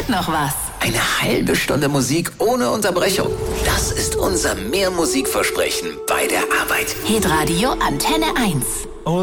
geht noch was. Eine halbe Stunde Musik ohne Unterbrechung. Das ist unser Mehrmusikversprechen bei der Arbeit. Hitradio Antenne 1.